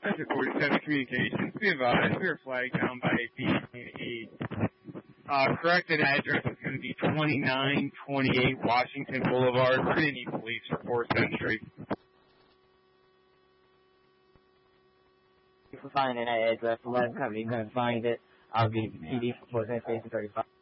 That's 47 Communications. Be advised, we are flagged down by B8. Corrected address is going to be 2928 Washington Boulevard. We're going to need police for 4th Century. For finding that address, 11 company, you're going to find it. I'll be PD for 4th Century 35.